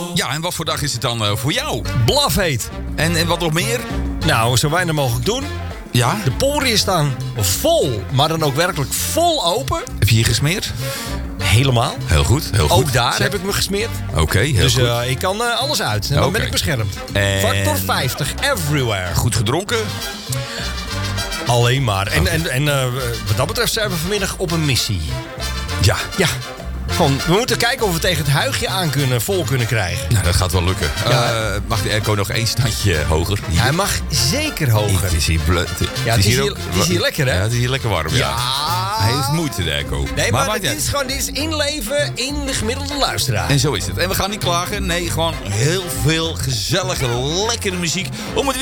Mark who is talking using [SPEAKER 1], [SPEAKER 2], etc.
[SPEAKER 1] Ja, en wat voor dag is het dan voor jou?
[SPEAKER 2] Blafheet.
[SPEAKER 1] En wat nog meer?
[SPEAKER 2] Nou, zo weinig mogelijk doen.
[SPEAKER 1] Ja?
[SPEAKER 2] De poriën staan vol, maar dan ook werkelijk vol open.
[SPEAKER 1] Heb je hier gesmeerd?
[SPEAKER 2] Helemaal.
[SPEAKER 1] Heel goed, heel goed.
[SPEAKER 2] Ook daar heb ik me gesmeerd.
[SPEAKER 1] Oké, heel
[SPEAKER 2] Dus
[SPEAKER 1] goed.
[SPEAKER 2] ik kan alles uit. En dan ben ik beschermd.
[SPEAKER 1] En-
[SPEAKER 2] Factor 50, everywhere.
[SPEAKER 1] Goed gedronken?
[SPEAKER 2] Alleen maar. En wat dat betreft zijn we vanmiddag op een missie.
[SPEAKER 1] Ja.
[SPEAKER 2] Ja. Gewoon, we moeten kijken of we tegen het huigje aan kunnen, vol kunnen krijgen.
[SPEAKER 1] Nou, dat gaat wel lukken.
[SPEAKER 2] Ja.
[SPEAKER 1] Mag de airco nog 1 standje hoger? Hier.
[SPEAKER 2] Hij mag zeker hoger.
[SPEAKER 1] Het is hier,
[SPEAKER 2] Ja, het is hier lekker, hè?
[SPEAKER 1] Ja, het is hier lekker warm. Ja. Hij heeft moeite, de airco.
[SPEAKER 2] Nee, maar
[SPEAKER 1] maakt
[SPEAKER 2] dit
[SPEAKER 1] niet
[SPEAKER 2] is gewoon dit is inleven in de gemiddelde luisteraar.
[SPEAKER 1] En zo is het. En we gaan niet klagen. Nee, gewoon heel veel gezellige, lekkere muziek. Om het